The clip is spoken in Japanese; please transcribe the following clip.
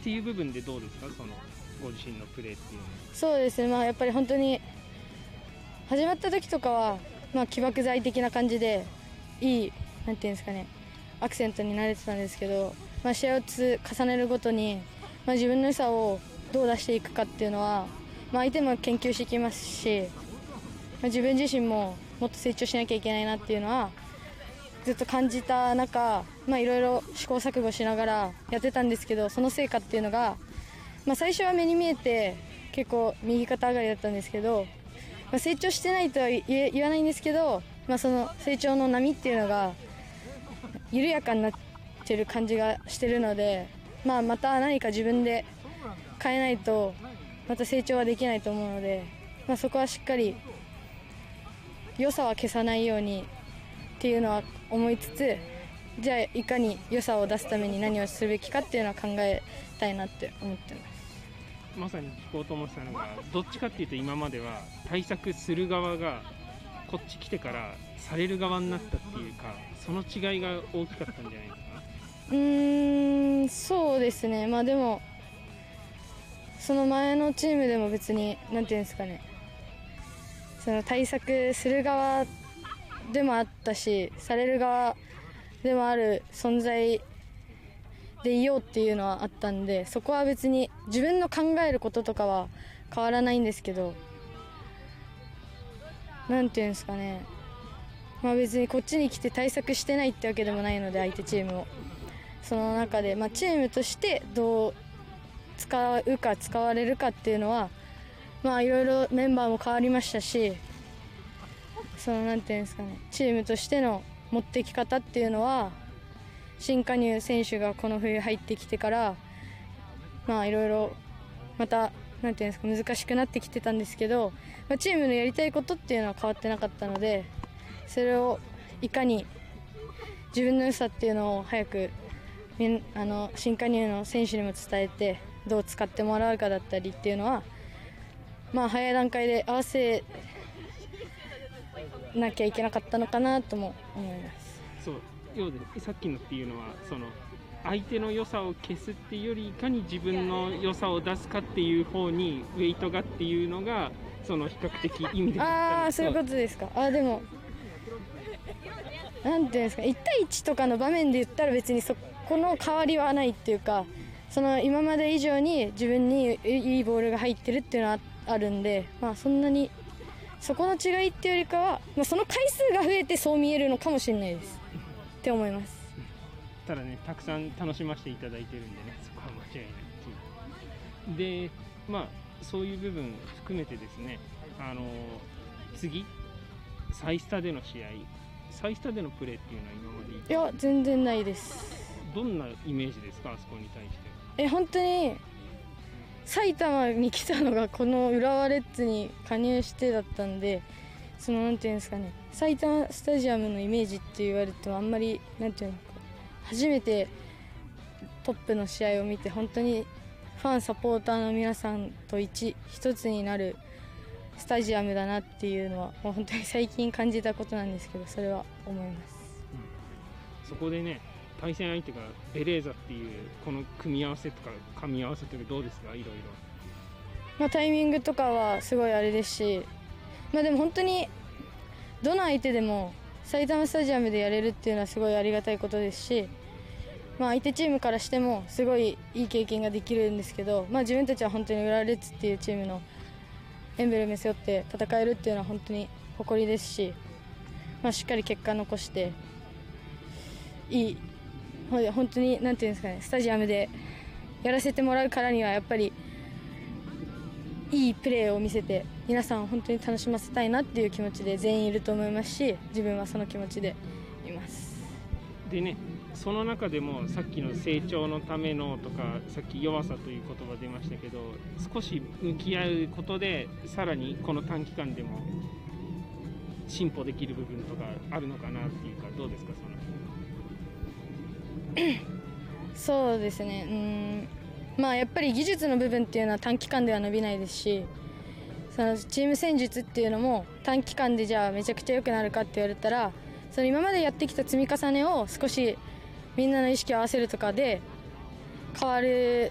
っていう部分でどうですか、そのご自身のプレーっていうのは。 そうですね、やっぱり本当に始まった時とかは、起爆剤的な感じでいいなんていうんですかね、アクセントになれてたんですけど、試合を重ねるごとに、自分の良さをどう出していくかっていうのは、相手も研究してきますし、自分自身ももっと成長しなきゃいけないなっていうのはずっと感じた中、いろいろ試行錯誤しながらやってたんですけど、その成果っていうのが、最初は目に見えて結構右肩上がりだったんですけど、成長してないとは言わないんですけど、その成長の波っていうのが緩やかになってる感じがしてるので、また何か自分で変えないとまた成長はできないと思うので、そこはしっかり良さは消さないようにっていうのは思いつつ、じゃあいかに良さを出すために何をするべきかっていうのは考えたいなって思ってます。 まさに聞こうと思ってたのが、どっちかっていうと今までは対策する側がこっち来てからされる側になったっていうか、その違いが大きかったんじゃないですか。 そうですね、でもその前のチームでも別になんていうんですかね、その対策する側でもあったし、される側でもある存在でいようっていうのはあったんで、そこは別に自分の考えることとかは変わらないんですけど、なんていうんですかね、別にこっちに来て対策してないってわけでもないので、相手チームをその中で、チームとしてどう使うか使われるかっていうのは、いろいろメンバーも変わりましたし、そのなんていうんですかね、チームとしての持ってき方っていうのは、新加入選手がこの冬入ってきてから、いろいろまたなんていうんですか、難しくなってきてたんですけど、チームのやりたいことっていうのは変わってなかったので、それをいかに自分の良さっていうのを早く新加入の選手にも伝えて、どう使ってもらうかだったりっていうのは、早い段階で合わせなきゃいけなかったのかなとも思います。 そうようで、さっきのっていうのは、その相手の良さを消すっていうより、いかに自分の良さを出すかっていう方にウェイトがっていうのが、その比較的意味でそういうことですか。でもなんていうんですか、1対1とかの場面で言ったら別にそこの変わりはないっていうか、その今まで以上に自分にいいボールが入ってるっていうのはあるんで、そんなにそこの違いっていうよりかは、その回数が増えてそう見えるのかもしれないですって思います。 ただね、たくさん楽しませていただいてるんでね、そこは間違いないっていう。で、そういう部分含めてですね、次サイスタでの試合、サイスタでのプレーっていうのは今までいや全然ないです。 どんなイメージですか、あそこに対して。 本当に埼玉に来たのがこの浦和レッズに加入してだったんで、そのなんていうんですかね、埼玉スタジアムのイメージって言われるとあんまりなんていうのか、初めてトップの試合を見て、本当にファンサポーターの皆さんと一つになるスタジアムだなっていうのはもう本当に最近感じたことなんですけど、それは思います。 そこでね、対戦相手がベレーザっていうこの組み合わせとか噛み合わせとかどうですか、いろいろ。 タイミングとかはすごいあれですし、でも本当にどの相手でも埼玉スタジアムでやれるっていうのはすごいありがたいことですし、相手チームからしてもすごいいい経験ができるんですけど、自分たちは本当に浦和レッズっていうチームのエンブレム背負って戦えるっていうのは本当に誇りですし、しっかり結果残していい、本当になんていうんですかね、スタジアムでやらせてもらうからにはやっぱりいいプレーを見せて皆さんを本当に楽しませたいなっていう気持ちで全員いると思いますし、自分はその気持ちでいます。 でね、その中でもさっきの成長のためのとか、さっき弱さという言葉出ましたけど、少し向き合うことでさらにこの短期間でも進歩できる部分とかあるのかなっていうか、どうですか、そのそうですね、やっぱり技術の部分っていうのは短期間では伸びないですし、そのチーム戦術っていうのも短期間でじゃあめちゃくちゃ良くなるかって言われたら、その今までやってきた積み重ねを少しみんなの意識を合わせるとかで変わる